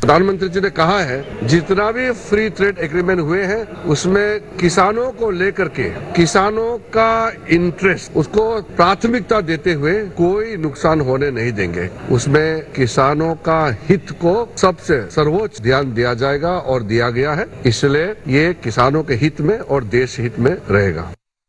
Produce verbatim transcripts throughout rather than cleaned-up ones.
प्रधानमंत्री जी ने कहा है जितना भी फ्री ट्रेड एग्रीमेंट हुए हैं उसमें किसानों को लेकर के किसानों का इंटरेस्ट उसको प्राथमिकता देते हुए कोई नुकसान होने नहीं देंगे। उसमें किसानों का हित को सबसे सर्वोच्च ध्यान दिया जाएगा और दिया गया है, इसलिए ये किसानों के हित में और देश हित में रहेगा।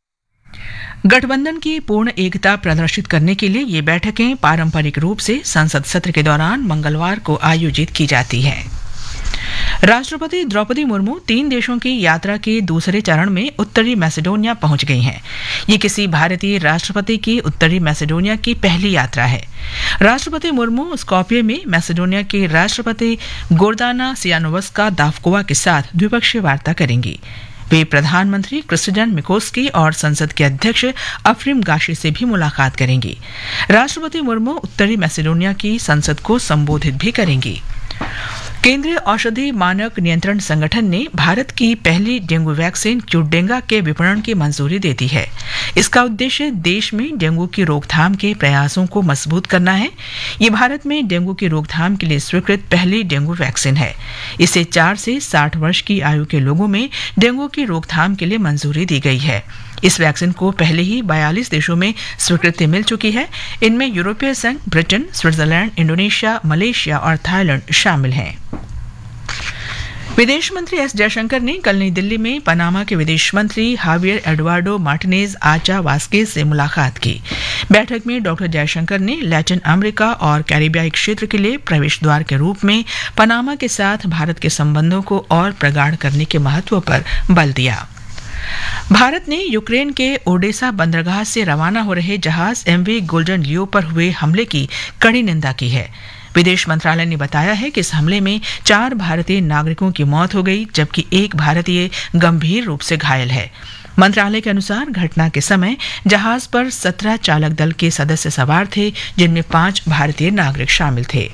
गठबंधन की पूर्ण एकता प्रदर्शित करने के लिए ये बैठकें पारंपरिक रूप से संसद सत्र के दौरान मंगलवार को आयोजित की जाती हैं। राष्ट्रपति द्रौपदी मुर्मू तीन देशों की यात्रा के दूसरे चरण में उत्तरी मैसेडोनिया पहुंच गई हैं। ये किसी भारतीय राष्ट्रपति की उत्तरी मैसेडोनिया की पहली यात्रा है। राष्ट्रपति मुर्मू स्कॉपिये में मैसेडोनिया के राष्ट्रपति गोर्दाना सियानोवस्का दावकोवा के साथ द्विपक्षीय वार्ता करेंगी। वे प्रधानमंत्री क्रिस्टियान मिकोस्की और संसद के अध्यक्ष अफरीम गाशी से भी मुलाकात करेंगी। राष्ट्रपति मुर्मू उत्तरी मैसेडोनिया की संसद को संबोधित भी करेंगी। केंद्रीय औषधि मानक नियंत्रण संगठन ने भारत की पहली डेंगू वैक्सीन क्यूडेंगा के विपणन की मंजूरी दे दी है। इसका उद्देश्य देश में डेंगू की रोकथाम के प्रयासों को मजबूत करना है। ये भारत में डेंगू की रोकथाम के लिए स्वीकृत पहली डेंगू वैक्सीन है। इसे चार से साठ वर्ष की आयु के लोगों में डेंगू की रोकथाम के लिए मंजूरी दी गई है। इस वैक्सीन को पहले ही बयालीस देशों में स्वीकृति मिल चुकी है। इनमें यूरोपीय संघ, ब्रिटेन, स्विट्जरलैंड, इंडोनेशिया, मलेशिया और थाईलैंड शामिल हैं। विदेश मंत्री एस जयशंकर ने कल नई दिल्ली में पनामा के विदेश मंत्री हावियर एडुआर्डो मार्टिनेज आचा वास्केज से मुलाकात की। बैठक में डॉक्टर जयशंकर ने लैटिन अमेरिका और कैरिबियाई क्षेत्र के लिए प्रवेश द्वार के रूप में पनामा के साथ भारत के संबंधों को और प्रगाढ़ करने के महत्व पर बल दिया। भारत ने यूक्रेन के ओडेसा बंदरगाह से रवाना हो रहे जहाज एमवी गोल्डन लियो पर हुए हमले की कड़ी निंदा की है। विदेश मंत्रालय ने बताया है कि इस हमले में चार भारतीय नागरिकों की मौत हो गई, जबकि एक भारतीय गंभीर रूप से घायल है। मंत्रालय के अनुसार घटना के समय जहाज पर सत्रह चालक दल के सदस्य सवार थे, जिनमें पांच भारतीय नागरिक शामिल थे।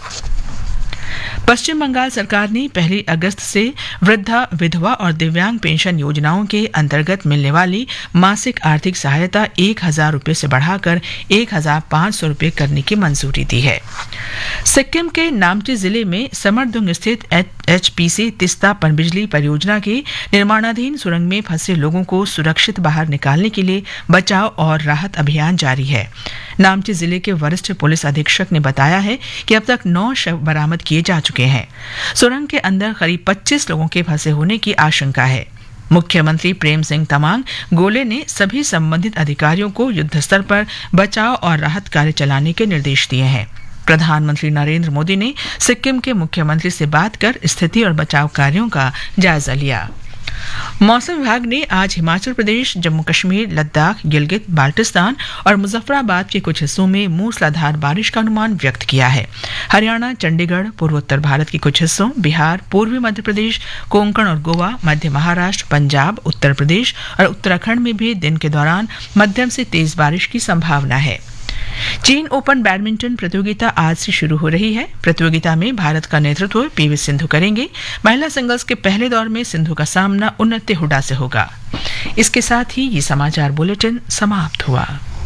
पश्चिम बंगाल सरकार ने पहली अगस्त से वृद्धा, विधवा और दिव्यांग पेंशन योजनाओं के अंतर्गत मिलने वाली मासिक आर्थिक सहायता एक हजार रुपये से बढ़ाकर एक हजार पाँच सौ रुपये करने की मंजूरी दी है। सिक्किम के नामची जिले में समरदुंग स्थित एचपीसी तिस्ता पनबिजली परियोजना के निर्माणाधीन सुरंग में फंसे लोगों को सुरक्षित बाहर निकालने के लिए बचाव और राहत अभियान जारी है। नामची जिले के वरिष्ठ पुलिस अधीक्षक ने बताया है कि अब तक नौ शव बरामद किए जा चुके हैं। सुरंग के अंदर करीब पच्चीस लोगों के फंसे होने की आशंका है। मुख्यमंत्री प्रेम सिंह तमांग गोले ने सभी संबंधित अधिकारियों को युद्ध स्तर पर बचाव और राहत कार्य चलाने के निर्देश दिए हैं। प्रधानमंत्री नरेंद्र मोदी ने सिक्किम के मुख्यमंत्री से बात कर स्थिति और बचाव कार्यों का जायजा लिया। मौसम विभाग ने आज हिमाचल प्रदेश, जम्मू कश्मीर, लद्दाख, गिलगित, बाल्टिस्तान और मुजफ्फराबाद के कुछ हिस्सों में मूसलाधार बारिश का अनुमान व्यक्त किया है। हरियाणा, चंडीगढ़, पूर्वोत्तर भारत के कुछ हिस्सों, बिहार, पूर्वी मध्य प्रदेश, कोंकण और गोवा, मध्य महाराष्ट्र, पंजाब, उत्तर प्रदेश और उत्तराखंड में भी दिन के दौरान मध्यम से तेज बारिश की संभावना है। चीन ओपन बैडमिंटन प्रतियोगिता आज से शुरू हो रही है। प्रतियोगिता में भारत का नेतृत्व पीवी सिंधु करेंगे। महिला सिंगल्स के पहले दौर में सिंधु का सामना उन्नति हुडा से होगा। इसके साथ ही ये समाचार बुलेटिन समाप्त हुआ।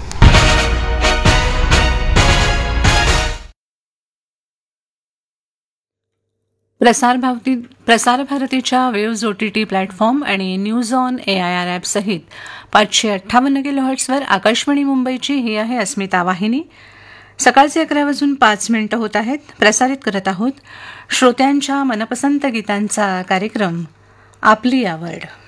प्रसार भारती प्रसार भारतीच्या वेव्ज ओटीटी प्लॅटफॉर्म आणि news on A I R app सहित पाचशे अठ्ठावन्न किलोहर्ट्सवर आकाशवाणी मुंबईची ही आहे अस्मिता वाहिनी। सकाळचे अकरा वाजून पाच मिनिटं होत आहेत। प्रसारित करत आहोत श्रोत्यांच्या मनपसंत गीतांचा कार्यक्रम आपली आवड।